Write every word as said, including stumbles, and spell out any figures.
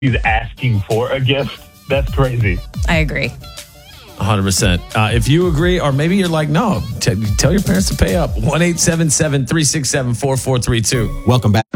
he's asking for a gift. That's crazy. I agree. one hundred percent. Uh, if you agree, or maybe you're like, no, t- tell your parents to pay up. one eight seven seven, three six seven, four four three two. Welcome back.